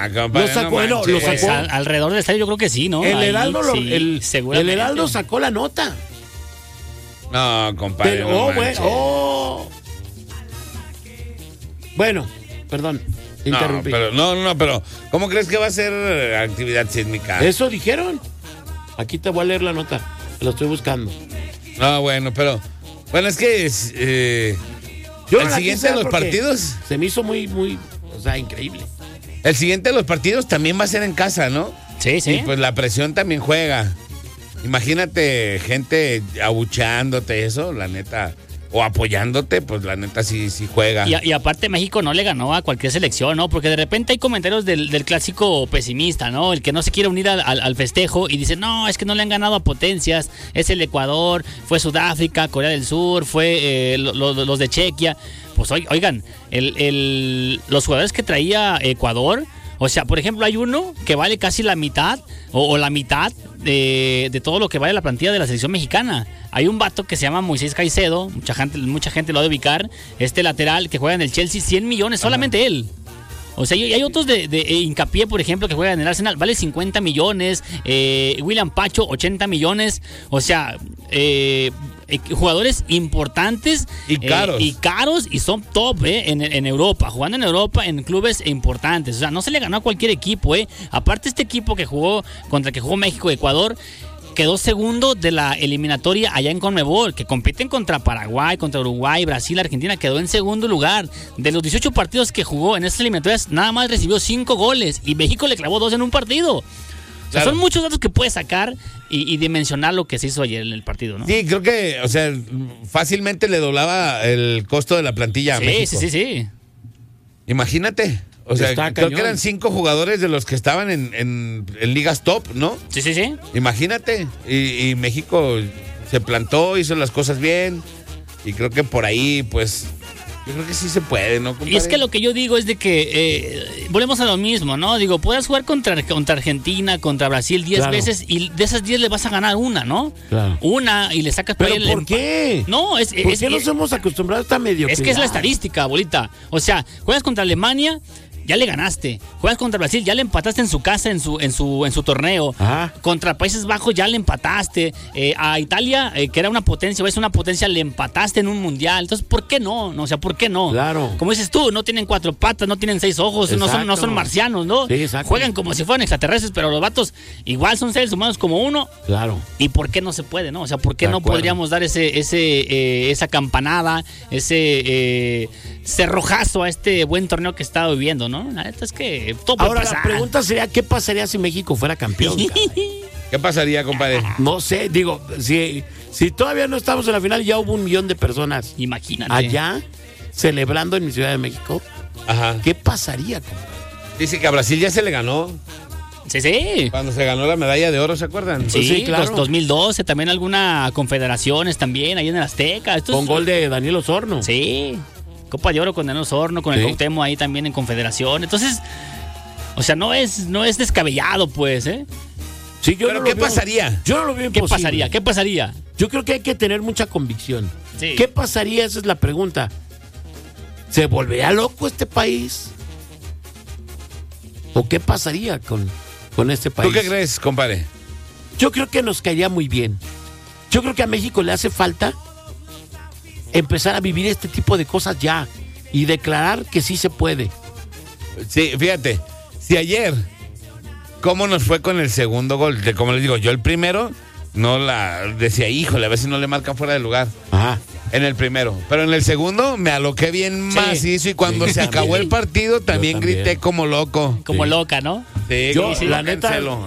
compadre, Lo sacó, no lo manches. sacó. Pues, alrededor del estadio yo creo que sí, ¿no? El Ahí, Heraldo, sí, el seguramente. Heraldo sacó la nota. No, compadre, Pero, no manches. Bueno, perdón, interrumpí. Pero ¿cómo crees que va a ser actividad sísmica? Eso dijeron. Aquí te voy a leer la nota. Lo estoy buscando. No, bueno, es que Yo el la siguiente quise de los porque partidos, se me hizo muy, o sea, increíble. el siguiente de los partidos también va a ser en casa, ¿no? Sí, sí. Y pues la presión también juega. Imagínate gente abucheándote eso, la neta, o apoyándote, pues la neta sí juega. Y aparte México no le ganó a cualquier selección, ¿no? Porque de repente hay comentarios del clásico pesimista, ¿no? El que no se quiere unir al festejo y dice, no, es que no le han ganado a potencias, es el Ecuador, fue Sudáfrica, Corea del Sur, fue los de Chequia. Pues oigan, los jugadores que traía Ecuador, o sea, por ejemplo, hay uno que vale casi la mitad o la mitad de todo lo que vale la plantilla de la selección mexicana. Hay un vato que se llama Moisés Caicedo, mucha gente lo ha de ubicar, este lateral que juega en el Chelsea, 100 millones, solamente él. O sea, y hay otros de hincapié, por ejemplo, que juegan en el Arsenal, vale 50 millones, William Pacho, 80 millones, o sea, jugadores importantes y caros y son top en Europa, jugando en Europa en clubes importantes. O sea, no se le ganó a cualquier equipo. Aparte, este equipo contra el que jugó México y Ecuador quedó segundo de la eliminatoria allá en CONMEBOL, que compiten contra Paraguay, contra Uruguay, Brasil, Argentina, quedó en segundo lugar. De los 18 partidos que jugó en estas eliminatorias, nada más recibió 5 goles y México le clavó 2 en un partido. O sea, claro. Son muchos datos que puedes sacar y dimensionar lo que se hizo ayer en el partido, ¿no? Sí, creo que, o sea, fácilmente le doblaba el costo de la plantilla a México. Sí. Imagínate. O sea, Está creo cañón. que eran 5 jugadores de los que estaban en ligas top, ¿no? Sí. Imagínate. Y México se plantó, hizo las cosas bien. Y creo que por ahí, pues, yo creo que sí se puede, ¿no, compadre? Y es que lo que yo digo es de que volvemos a lo mismo, ¿no? Digo, puedes jugar contra Argentina, contra Brasil 10 Claro. veces y de esas 10 le vas a ganar una, ¿no? Claro. Una y le sacas ¿Pero ahí por qué? No, ¿Por qué nos hemos acostumbrado a esta mediocridad? es que es la estadística, bolita. O sea, juegas contra Alemania, ya le ganaste. Juegas contra Brasil, ya le empataste en su casa, en su torneo. Ajá. Contra Países Bajos ya le empataste. A Italia, que era una potencia, o es una potencia, le empataste en un mundial. Entonces, ¿por qué no? O sea, ¿por qué no? Claro. Como dices tú, no tienen 4 patas, no tienen 6 ojos, no Exacto. son marcianos, ¿no? Sí, exacto. Juegan como si fueran extraterrestres, pero los vatos igual son seres humanos como uno. Claro. ¿Y por qué no se puede, no? O sea, ¿por qué De no acuerdo. podríamos dar esa campanada, ese cerrojazo a este buen torneo que está viviendo, no? La neta es que todo puede Ahora, pasar. la pregunta sería, ¿qué pasaría si México fuera campeón? caray? ¿Qué pasaría, compadre? No sé, digo, si todavía no estamos en la final, ya hubo 1 millón de personas Imagínate. allá celebrando en mi Ciudad de México. Ajá. ¿Qué pasaría, compadre? Dice que a Brasil ya se le ganó. Sí. Cuando se ganó la medalla de oro, ¿se acuerdan? Sí, sí, claro. 2012, también algunas confederaciones también, ahí en el Azteca. Con gol de Daniel Osorno. Sí, Copa de Oro con Daniel Osorno, con el Sí. Cuauhtémoc ahí también en confederación. Entonces, o sea, no es descabellado, pues, ¿eh? Sí, yo ¿Pero no qué lo veo- pasaría? Yo no lo veo ¿Qué imposible. pasaría? Yo creo que hay que tener mucha convicción. Sí. ¿Qué pasaría? Esa es la pregunta. ¿Se volvería loco este país? ¿O qué pasaría con este país? ¿Tú qué crees, compadre? Yo creo que nos caería muy bien. Yo creo que a México le hace falta empezar a vivir este tipo de cosas ya y declarar que sí se puede. Sí, fíjate, si ayer, ¿cómo nos fue con el segundo gol? Como les digo, yo el primero, decía, híjole, a ver si no le marcan fuera de lugar. Ajá. En el primero. Pero en el segundo me aloqué bien Sí. macizo y cuando Sí, se acabó también. el partido también también. grité como loco. Como Sí. loca, ¿no? Sí, Yo, como la loco en neta- celo.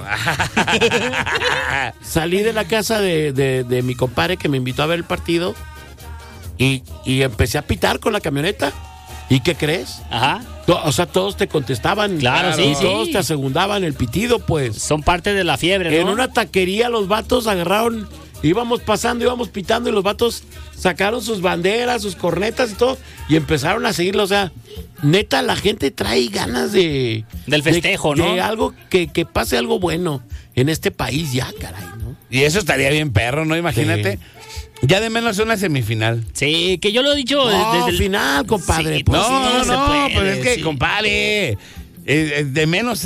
Salí de la casa de mi compadre que me invitó a ver el partido y empecé a pitar con la camioneta. ¿Y qué crees? Ajá. O sea, todos te contestaban. Claro, sí, y sí. todos te asegundaban el pitido, pues. Son parte de la fiebre, ¿no? En una taquería los vatos agarraron, íbamos pasando, íbamos pitando y los vatos sacaron sus banderas, sus cornetas y todo y empezaron a seguirlo. O sea, neta, la gente trae ganas del festejo, ¿no? De algo, que pase algo bueno en este país ya, caray, ¿no? Y eso estaría bien perro, ¿no? Imagínate. Ya de menos una semifinal. Sí, que yo lo he dicho No, desde el final, compadre. Sí, pues, no, sí. se puede, pues es que, sí. compadre, de menos